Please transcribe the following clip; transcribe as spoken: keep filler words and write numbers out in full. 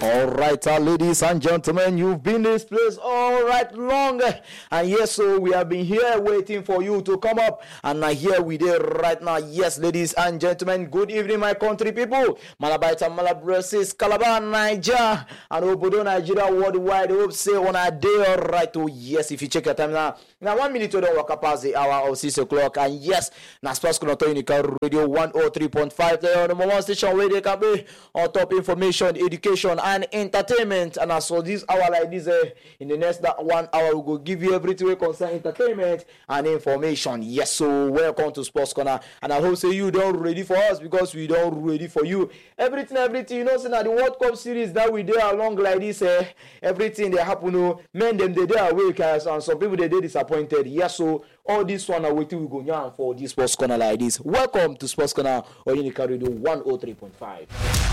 All right, uh, ladies and gentlemen, you've been in this place all right long, and yes, so we have been here waiting for you to come up, and now here we are right now. Yes, ladies and gentlemen, good evening, my country people. Malabaita, Malabresis, Calabar, Niger, and Obodo, Nigeria, worldwide. Hope say on a day, all right. Oh yes, if you check your time now, now one minute to the work past the hour of six o'clock, and yes, now Sports Connector Unica Radio one oh three point five. There on the number one station where they can be on top information, education, and entertainment. And as for this hour like this, uh, in the next that one hour, we will give you everything we concern entertainment and information. Yes, so welcome to Sports Corner, and I hope say you don't ready for us because we don't ready for you. Everything, everything, you know, so now the World Cup series that we did along like this, uh, everything they happen, oh, men them they are awake, guys, and some people they did disappointed. Yes, so all this one are waiting we go now for this Sports Corner like this. Welcome to Sports Corner or Unica Radio one oh three point five.